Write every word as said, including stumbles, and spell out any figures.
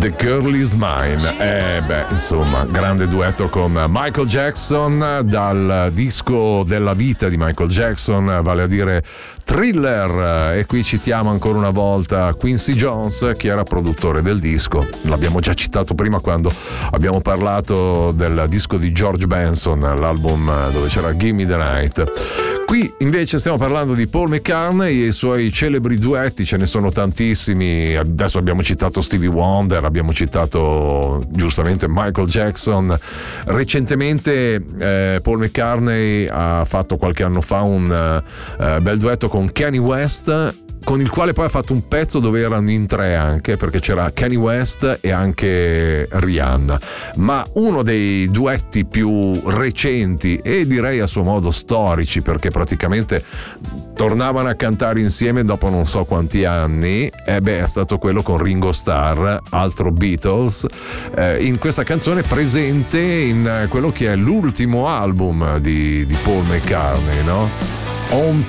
The Girl Is Mine. Eh beh, insomma, grande duetto con Michael Jackson dal disco della vita di Michael Jackson, vale a dire Thriller. E qui citiamo ancora una volta Quincy Jones, che era produttore del disco. L'abbiamo già citato prima quando abbiamo parlato del disco di George Benson, l'album dove c'era Gimme the Night. Qui invece stiamo parlando di Paul McCartney e i suoi celebri duetti, ce ne sono tantissimi. Adesso abbiamo citato Stevie Wonder, abbiamo citato giustamente Michael Jackson. Recentemente eh, Paul McCartney ha fatto qualche anno fa un eh, bel duetto con Kanye West, con il quale poi ha fatto un pezzo dove erano in tre anche, perché c'era Kanye West e anche Rihanna. Ma uno dei duetti più recenti e direi a suo modo storici, perché praticamente tornavano a cantare insieme dopo non so quanti anni, e beh, è stato quello con Ringo Starr, altro Beatles, eh, in questa canzone presente in quello che è l'ultimo album di, di Paul McCartney, no? On